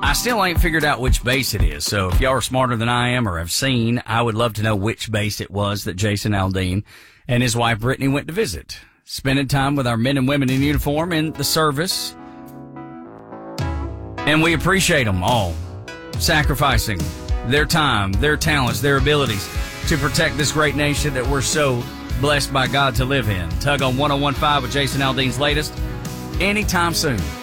I still ain't figured out which base it is. So if y'all are smarter than I am or have seen, I would love to know which base it was that Jason Aldean and his wife Brittany went to visit. Spending time with our men and women in uniform in the service. And we appreciate them all sacrificing their time, their talents, their abilities to protect this great nation that we're so blessed by God to live in. Tug on 101.5 with Jason Aldean's latest anytime soon.